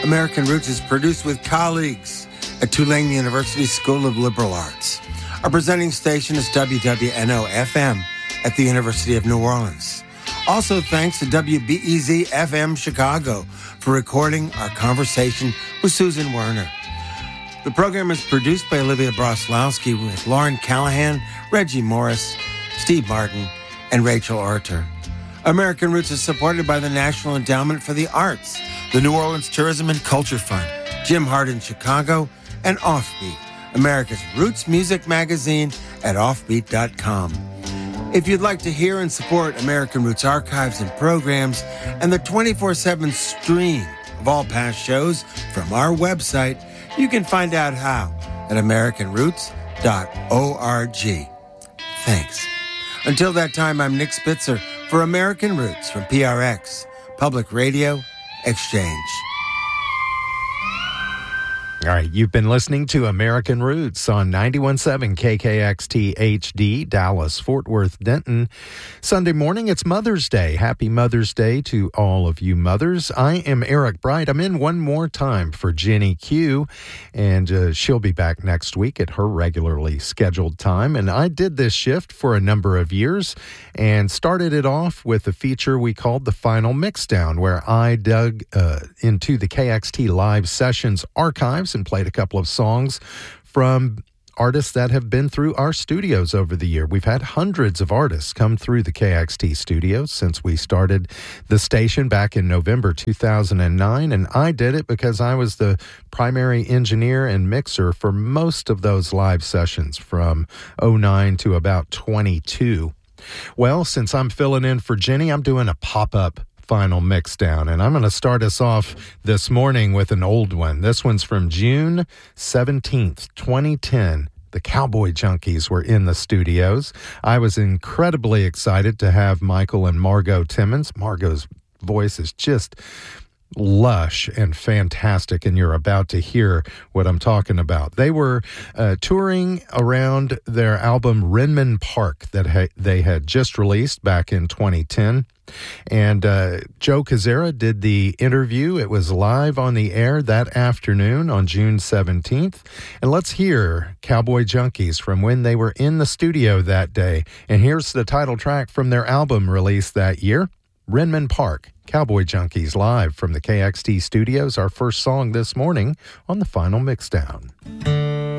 American Roots is produced with colleagues at Tulane University School of Liberal Arts. Our presenting station is WWNO-FM at the University of New Orleans. Also, thanks to WBEZ-FM Chicago for recording our conversation with Susan Werner. The program is produced by Olivia Broslowski with Lauren Callahan, Reggie Morris, Steve Martin, and Rachel Arter. American Roots is supported by the National Endowment for the Arts, the New Orleans Tourism and Culture Fund, Jim Hart in Chicago, and Offbeat, America's Roots music magazine at offbeat.com. If you'd like to hear and support American Roots archives and programs and the 24/7 stream of all past shows from our website, you can find out how at americanroots.org. Thanks. Until that time, I'm Nick Spitzer for American Roots from PRX, Public Radio Exchange. All right, you've been listening to American Roots on 91.7 KKXT HD, Dallas, Fort Worth, Denton. Sunday morning, it's Mother's Day. Happy Mother's Day to all of you mothers. I am Eric Bright. I'm in one more time for Jenny Q, and she'll be back next week at her regularly scheduled time. And I did this shift for a number of years and started it off with a feature we called the Final Mixdown, where I dug into the KXT Live Sessions archives and played a couple of songs from artists that have been through our studios over the year. We've had hundreds of artists come through the KXT studios since we started the station back in November 2009, and I did it because I was the primary engineer and mixer for most of those live sessions from 2009 to about 22. Well, since I'm filling in for Jenny, I'm doing a pop-up Final Mixdown, and I'm going to start us off this morning with an old one. This one's from June 17th, 2010. The Cowboy Junkies were in the studios. I was incredibly excited to have Michael and Margot Timmons. Margot's voice is just lush and fantastic, and you're about to hear what I'm talking about. They were touring around their album Renman Park that they had just released back in 2010. And Joe Kazera did the interview. It was live on the air that afternoon on June 17th. And let's hear Cowboy Junkies from when they were in the studio that day. And here's the title track from their album released that year, Renman Park. Cowboy Junkies live from the KXT studios. Our first song this morning on the Final Mixdown.